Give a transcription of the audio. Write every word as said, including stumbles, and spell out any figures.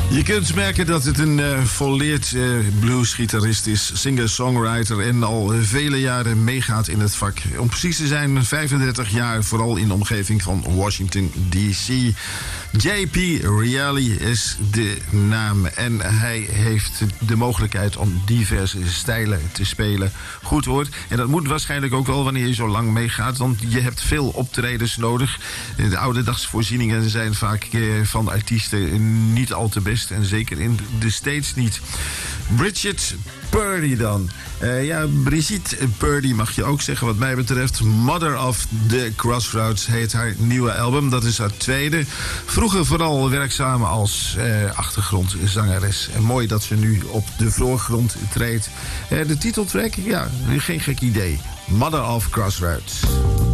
Je kunt merken dat het een uh, volleerd uh, bluesgitarist is, singer-songwriter en al uh, vele jaren meegaat in het vak. Om precies te zijn vijfendertig jaar, vooral in de omgeving van Washington D C. J P Reali is de naam en hij heeft de mogelijkheid om diverse stijlen te spelen. Goed hoort. En dat moet waarschijnlijk ook wel wanneer je zo lang meegaat, want je hebt veel optredens nodig. De ouderdagsvoorzieningen zijn vaak uh, van artiesten niet al te best en zeker in de States niet. Bridget Purdy dan. Uh, ja, Brigitte Purdy mag je ook zeggen wat mij betreft. Mother of the Crossroads heet haar nieuwe album. Dat is haar tweede. Vroeger vooral werkzaam als uh, achtergrondzangeres. En mooi dat ze nu op de voorgrond treedt. Uh, de titeltrack? Ja, geen gek idee. Mother of Crossroads.